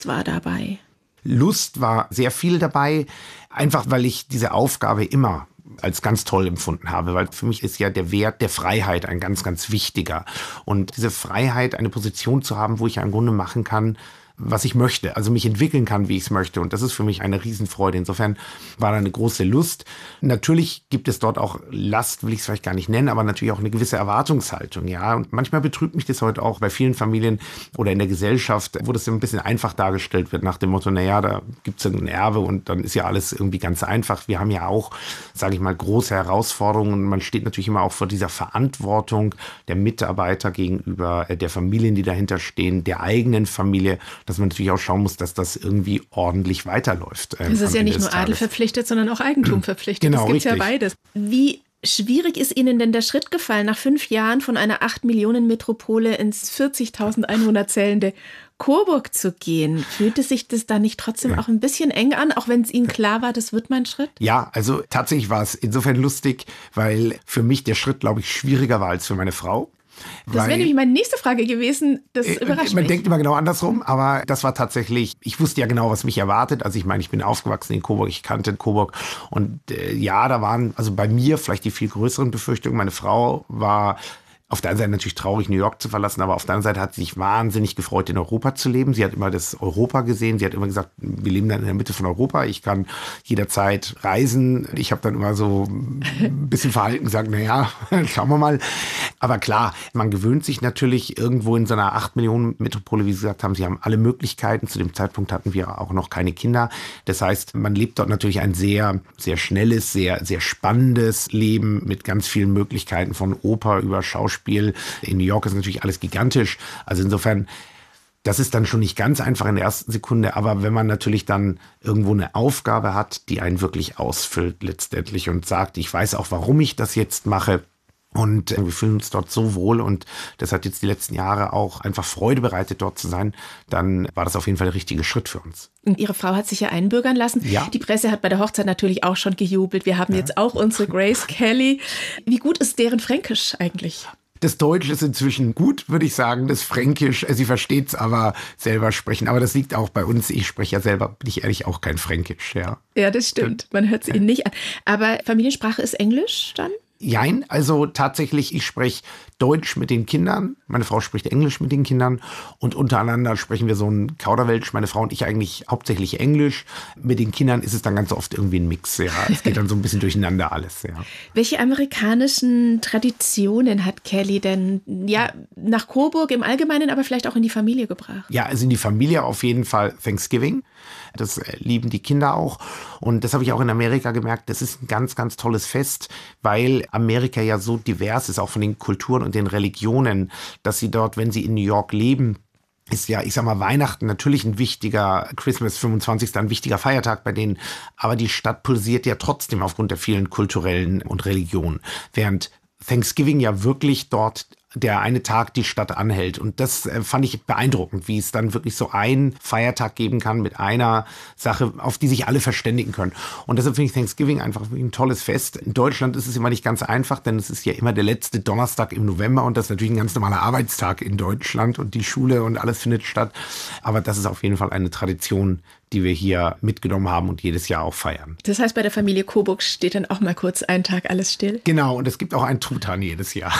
war dabei? Lust war sehr viel dabei, einfach weil ich diese Aufgabe immer als ganz toll empfunden habe, weil für mich ist ja der Wert der Freiheit ein ganz, ganz wichtiger. Und diese Freiheit, eine Position zu haben, wo ich ja im Grunde machen kann, was ich möchte, also mich entwickeln kann, wie ich es möchte. Und das ist für mich eine Riesenfreude. Insofern war da eine große Lust. Natürlich gibt es dort auch Last, will ich es vielleicht gar nicht nennen, aber natürlich auch eine gewisse Erwartungshaltung. Ja, und manchmal betrübt mich das heute auch bei vielen Familien oder in der Gesellschaft, wo das ein bisschen einfach dargestellt wird, nach dem Motto, naja, da gibt es ein Erbe und dann ist ja alles irgendwie ganz einfach. Wir haben ja auch, sage ich mal, große Herausforderungen und man steht natürlich immer auch vor dieser Verantwortung der Mitarbeiter gegenüber der Familien, die dahinter stehen, der eigenen Familie, dass man natürlich auch schauen muss, dass das irgendwie ordentlich weiterläuft. Es ist ja nicht nur Adel verpflichtet, sondern auch Eigentum verpflichtet. Genau, es gibt ja beides. Wie schwierig ist Ihnen denn der Schritt gefallen, nach 5 Jahren von einer 8-Millionen-Metropole ins 40.000 Einwohner zählende Coburg zu gehen? Fühlte sich das da nicht trotzdem auch ein bisschen eng an, auch wenn es Ihnen klar war, das wird mein Schritt? Ja, also tatsächlich war es insofern lustig, weil für mich der Schritt, glaube ich, schwieriger war als für meine Frau. Das wäre nämlich meine nächste Frage gewesen. Das überrascht mich. Man denkt immer genau andersrum, aber das war tatsächlich, ich wusste ja genau, was mich erwartet. Also ich meine, ich bin aufgewachsen in Coburg, ich kannte Coburg. Und ja, da waren also bei mir vielleicht die viel größeren Befürchtungen. Meine Frau war auf der einen Seite natürlich traurig, New York zu verlassen, aber auf der anderen Seite hat sie sich wahnsinnig gefreut, in Europa zu leben. Sie hat immer das Europa gesehen. Sie hat immer gesagt, wir leben dann in der Mitte von Europa. Ich kann jederzeit reisen. Ich habe dann immer so ein bisschen verhalten gesagt, naja, schauen wir mal. Aber klar, man gewöhnt sich natürlich irgendwo in so einer 8-Millionen-Metropole, wie Sie gesagt haben. Sie haben alle Möglichkeiten. Zu dem Zeitpunkt hatten wir auch noch keine Kinder. Das heißt, man lebt dort natürlich ein sehr, sehr schnelles, sehr, sehr spannendes Leben mit ganz vielen Möglichkeiten von Oper über Schauspiel. In New York ist natürlich alles gigantisch. Also insofern, das ist dann schon nicht ganz einfach in der ersten Sekunde. Aber wenn man natürlich dann irgendwo eine Aufgabe hat, die einen wirklich ausfüllt letztendlich und sagt, ich weiß auch, warum ich das jetzt mache. Und wir fühlen uns dort so wohl und das hat jetzt die letzten Jahre auch einfach Freude bereitet, dort zu sein. Dann war das auf jeden Fall der richtige Schritt für uns. Und Ihre Frau hat sich ja einbürgern lassen. Ja. Die Presse hat bei der Hochzeit natürlich auch schon gejubelt. Wir haben jetzt auch unsere Grace Kelly. Wie gut ist deren Fränkisch eigentlich? Das Deutsch ist inzwischen gut, würde ich sagen. Das Fränkisch, sie versteht es aber selber sprechen. Aber das liegt auch bei uns. Ich spreche ja selber, bin ich ehrlich, auch kein Fränkisch. Ja, das stimmt. Man hört es Ihnen nicht an. Aber Familiensprache ist Englisch dann? Jein, also tatsächlich, ich spreche Deutsch mit den Kindern. Meine Frau spricht Englisch mit den Kindern. Und untereinander sprechen wir so ein Kauderwelsch, meine Frau und ich eigentlich hauptsächlich Englisch. Mit den Kindern ist es dann ganz oft irgendwie ein Mix. Ja, es geht dann so ein bisschen durcheinander alles. Ja. Welche amerikanischen Traditionen hat Kelly denn nach Coburg im Allgemeinen, aber vielleicht auch in die Familie gebracht? Ja, also in die Familie auf jeden Fall Thanksgiving. Das lieben die Kinder auch. Und das habe ich auch in Amerika gemerkt. Das ist ein ganz, ganz tolles Fest, weil Amerika ja so divers ist, auch von den Kulturen und den Religionen, dass sie dort, wenn sie in New York leben, ist ja, ich sag mal, Weihnachten natürlich ein wichtiger, Christmas 25. ein wichtiger Feiertag bei denen. Aber die Stadt pulsiert ja trotzdem aufgrund der vielen kulturellen und Religionen. Während Thanksgiving ja wirklich dort der eine Tag die Stadt anhält. Und das fand ich beeindruckend, wie es dann wirklich so einen Feiertag geben kann mit einer Sache, auf die sich alle verständigen können. Und deshalb finde ich Thanksgiving einfach wirklich ein tolles Fest. In Deutschland ist es immer nicht ganz einfach, denn es ist ja immer der letzte Donnerstag im November und das ist natürlich ein ganz normaler Arbeitstag in Deutschland und die Schule und alles findet statt. Aber das ist auf jeden Fall eine Tradition, die wir hier mitgenommen haben und jedes Jahr auch feiern. Das heißt, bei der Familie Coburg steht dann auch mal kurz einen Tag alles still? Genau, und es gibt auch einen Truthahn jedes Jahr.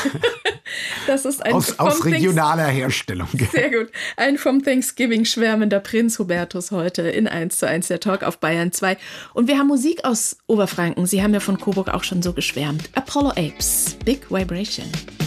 Das ist ein aus regionaler Herstellung. Sehr gut. Ein vom Thanksgiving schwärmender Prinz Hubertus heute in 1:1 der Talk auf Bayern 2. Und wir haben Musik aus Oberfranken. Sie haben ja von Coburg auch schon so geschwärmt. Apollo Apes, Big Vibration.